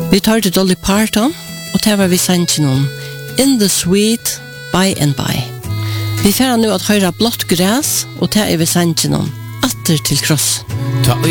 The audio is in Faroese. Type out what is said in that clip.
Vi tar til Dolly Parton, og det var vi sannsyn om In the Sweet, By and By. Vi får nu at høre blått græs, og det er vi sannsyn om Atter til kross.